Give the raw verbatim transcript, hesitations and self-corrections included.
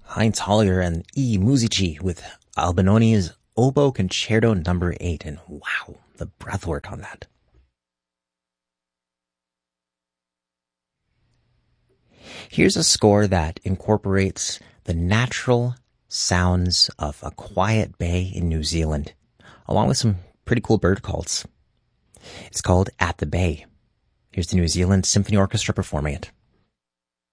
Heinz Hollier and E. Musici with Albinoni's Oboe Concerto number eight, and wow, the breathwork on that. Here's a score that incorporates the natural sounds of a quiet bay in New Zealand, along with some pretty cool bird calls. It's called At the Bay. Here's the New Zealand Symphony Orchestra performing it.